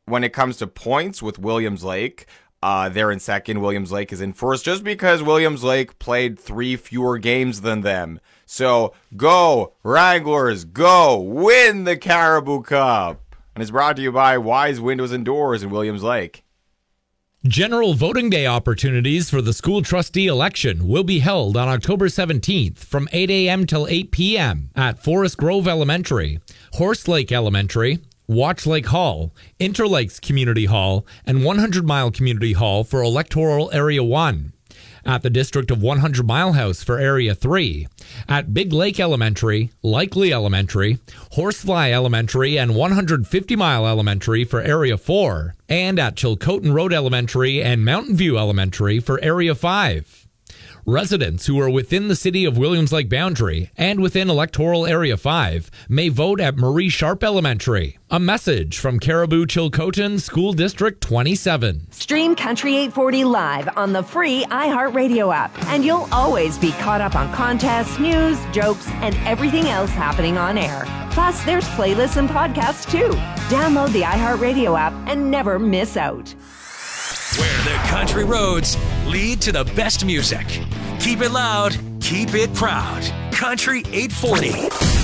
when it comes to points with Williams Lake, they're in second. Williams Lake is in first just because Williams Lake played 3 fewer games than them. So go, Wranglers, go, win the Caribou Cup. And it's brought to you by Wise Windows and Doors in Williams Lake. General voting day opportunities for the school trustee election will be held on October 17th from 8 a.m. till 8 p.m. at Forest Grove Elementary, Horse Lake Elementary, Watch Lake Hall, Interlakes Community Hall, and 100 Mile Community Hall for Electoral Area 1. At the District of 100 Mile House for Area 3, at Big Lake Elementary, Likely Elementary, Horsefly Elementary, and 150 Mile Elementary for Area 4, and at Chilcotin Road Elementary and Mountain View Elementary for Area 5. Residents who are within the City of Williams Lake boundary and within Electoral Area 5 may vote at Marie Sharp Elementary. A message from Caribou Chilcotin School District 27. Stream Country 840 live on the free iHeartRadio app, and you'll always be caught up on contests, news, jokes, and everything else happening on air. Plus, there's playlists and podcasts too. Download the iHeartRadio app and never miss out. Where the country roads lead to the best music. Keep it loud, keep it proud. Country 840.